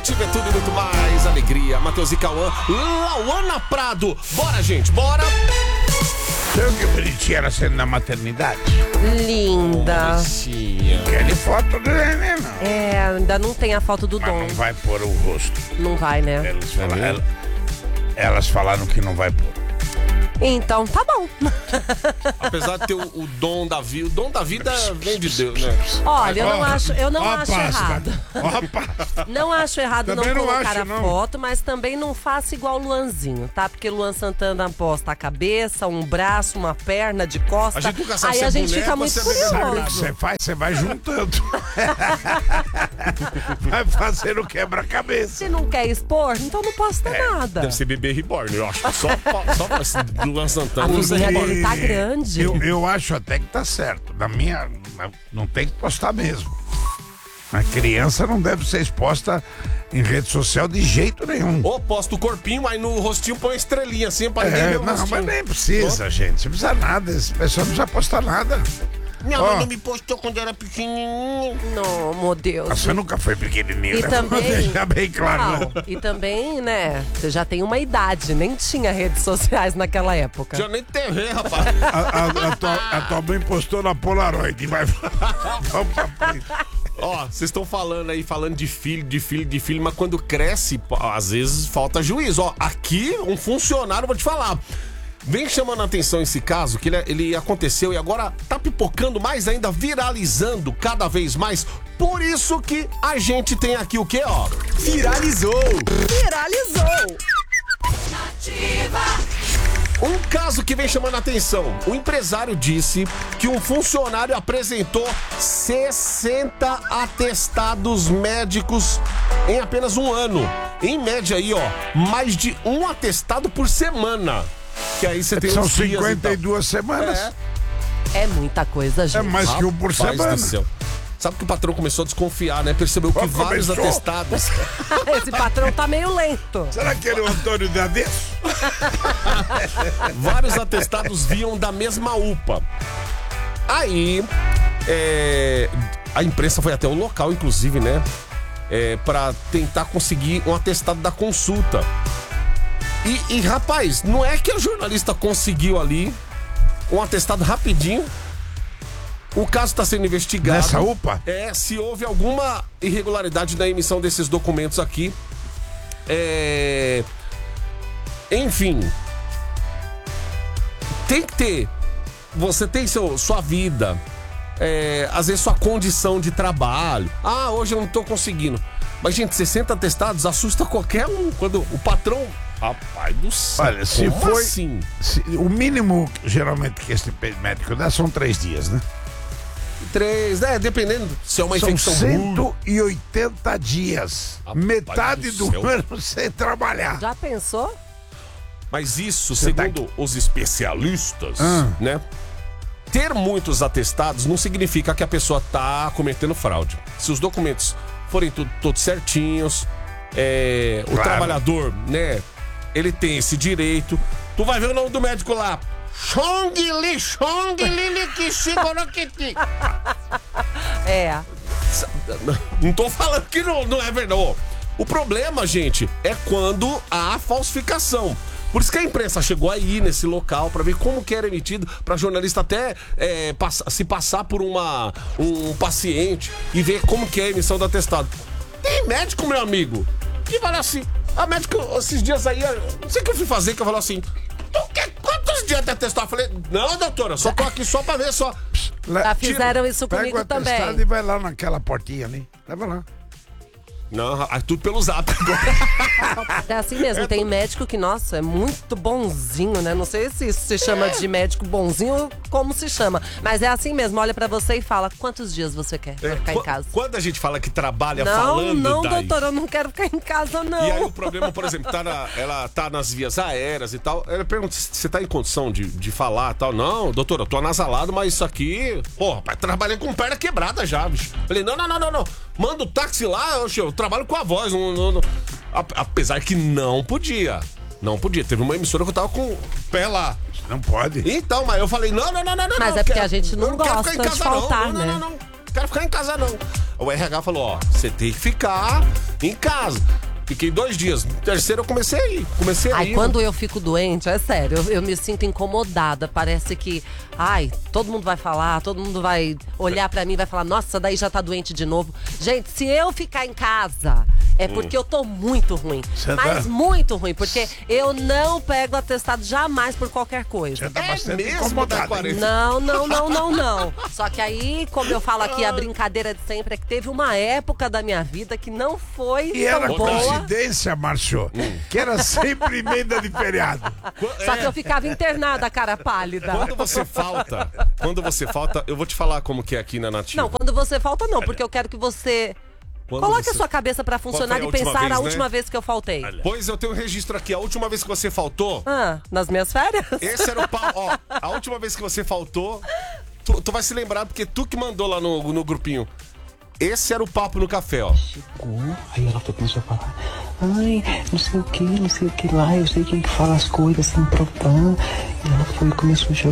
Nativa é tudo e muito mais. Alegria. Matheus e Cauã. Lauana Prado. Bora, gente, bora. Sabe que bonitinha ela sendo na maternidade? Linda. Querem foto do neném, não. É, ainda não tem a foto do Mas Dom. não vai pôr o rosto. Não vai, né? Elas falaram que não vai pôr. Então, tá bom. Apesar de ter o dom da vida, o dom da vida vem de Deus, né? Olha, eu não acho pasta. errado. Não acho errado Também não não colocar acho, a não. foto, mas também não faça igual o Luanzinho, tá? Porque Luan Santana posta a cabeça, um braço, uma perna de costa. A gente nunca sabe aí se é a gente boneco fica ou muito se é curioso. Sabe o que você faz? Você vai juntando. Vai fazer o quebra-cabeça. Se não quer expor, então não posta nada. Deve ser bebê reborn, eu acho. Só do Luan A Santana. filhinha dele tá grande. Eu acho até que tá certo. Na minha, não tem que postar mesmo. A criança não deve ser exposta em rede social de jeito nenhum. Ou posta o corpinho, aí no rostinho põe uma estrelinha assim pra ninguém ver o Não, rostinho. mas nem precisa, gente. Não precisa nada. Esse pessoal não precisa postar nada. Minha mãe não me postou quando era pequenininha. Não, meu Deus. Você nunca foi pequenininho, E né? também- Vou deixar bem claro. Não, Né? e também, né, você já tem uma idade, nem tinha redes sociais naquela época. Já nem TV, rapaz. A tua mãe postou na Polaroid. Vai. Vamos pra frente. Ó, vocês estão falando aí, falando de filho, mas quando cresce, pô, às vezes falta juízo. Ó, aqui, um funcionário, vou te falar, vem chamando a atenção esse caso, que ele aconteceu e agora tá pipocando mais ainda, viralizando cada vez mais. Por isso que a gente tem aqui o quê, ó? Viralizou! Viralizou! Um caso que vem chamando a atenção. O empresário disse que um funcionário apresentou 60 atestados médicos em apenas um ano. Em média aí, ó, mais de um atestado por semana. Que aí você tem São uns dias e tal. 52 semanas. É muita coisa, gente. É mais que um por Rapaz semana. do céu. Sabe que o patrão começou a desconfiar, né? Percebeu que Começou? vários atestados... Esse patrão tá meio lento. Será que ele é o Antônio Dadesso? Vários atestados vinham da mesma UPA. Aí, a imprensa foi até o local, inclusive, né? Pra tentar conseguir um atestado da consulta. E, rapaz, não é que o jornalista conseguiu ali um atestado rapidinho. O caso está sendo investigado. Nessa UPA? Se houve alguma irregularidade na emissão desses documentos aqui. Enfim. Tem que ter. Você tem sua vida. Às vezes sua condição de trabalho. Ah, hoje eu não tô conseguindo. Mas, gente, 60 atestados assusta qualquer um. Quando o patrão... Rapaz do céu. Olha, se como foi... assim? O mínimo, geralmente, que esse médico dá são 3 dias, né? 3, dependendo se é uma São infecção 180 dias. Rapaz Metade do do céu. ano sem trabalhar. Já pensou? Mas isso, Você tá segundo os especialistas, Ah. né? Ter muitos atestados não significa que a pessoa tá cometendo fraude. Se os documentos forem todos certinhos, o Claro. trabalhador, né? Ele tem esse direito. Tu vai ver o nome do médico lá. Chong Li Kishigorokiti. Não tô falando que não é verdade. Ó, o problema, gente, é quando há falsificação. Por isso que a imprensa chegou aí nesse local pra ver como que era emitido, pra jornalista até se passar por um paciente e ver como que é a emissão do atestado. Tem médico, meu amigo, que fala assim, a médico, esses dias aí, não sei o que eu fui fazer, que eu falou assim, quantos dias de atestado? Eu falei, não, doutora, só tô aqui só pra ver só. Já fizeram isso Pega comigo o atestado também. e vai lá naquela portinha ali. Leva lá. Não, tudo pelo zap agora. É assim mesmo, tem médico que, nossa, é muito bonzinho, né? Não sei se isso se chama de médico bonzinho ou como se chama. Mas é assim mesmo, olha pra você e fala, quantos dias você quer pra ficar em casa? Quando a gente fala que trabalha Não, falando, não, Dai, doutora, eu não quero ficar em casa, não. E aí o problema, por exemplo, ela tá nas vias aéreas e tal. Ela pergunta se você tá em condição de falar e tal. Não, doutora, eu tô anasalado, mas isso aqui... Pô, rapaz, trabalhei com perna quebrada já, bicho. Falei, não. Manda o táxi lá, eu trabalho com a voz. Não. Apesar que não podia. Não podia. Teve uma emissora que eu tava com o pé lá. Não pode. Então, mas eu falei, não. Mas é porque a gente não gosta de faltar, né? Não. quero ficar em casa não. O RH falou, ó, você tem que ficar em casa. Fiquei 2 dias. No terceiro eu comecei a ir. Ai, quando eu fico doente, é sério, eu me sinto incomodada. Parece que, todo mundo vai falar, todo mundo vai olhar pra mim e vai falar, nossa, daí já tá doente de novo. Gente, se eu ficar em casa, é porque eu tô muito ruim. Mas muito ruim, porque eu não pego atestado jamais por qualquer coisa. Você tá bastante mesmo, incomodado. Não. Só que aí, como eu falo aqui, a brincadeira de sempre é que teve uma época da minha vida que não foi E era tão boa. coincidência, Márcio, que era sempre emenda de feriado. Só que eu ficava internada, cara pálida. Quando você falta, eu vou te falar como que é aqui na Nativa. Não, quando você falta não, porque eu quero que você coloque a sua cabeça pra funcionar e pensar a última vez que eu faltei. Pois eu tenho um registro aqui, a última vez que você faltou... Nas minhas férias? Esse era o papo, ó, a última vez que você faltou, tu vai se lembrar, porque tu que mandou lá no grupinho. Esse era o papo no café, ó. Chegou, aí ela começou a falar, ai, não sei o que lá, eu sei quem que fala as coisas sem propão. E ela foi e começou a jogar